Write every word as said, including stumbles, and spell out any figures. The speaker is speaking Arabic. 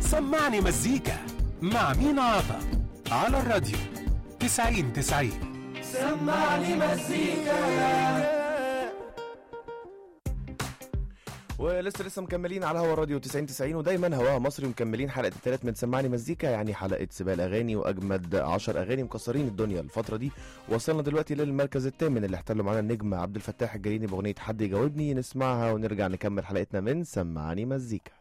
سمعني مزيكا مع مينا عطا على الراديو تسعين تسعين. سمعني مزيكا. ولسه لسه مكملين على هوا الراديو تسعين تسعين، ودايما هواها مصري، ومكملين حلقه الثلاث من سمعني مزيكا، يعني حلقه سباق الاغاني واجمد عشر اغاني مكسرين الدنيا الفتره دي. وصلنا دلوقتي للمركز الثامن اللي احتله معانا النجم عبد الفتاح الجريني باغنيه حد يجاوبني. نسمعها ونرجع نكمل حلقتنا من سمعني مزيكا.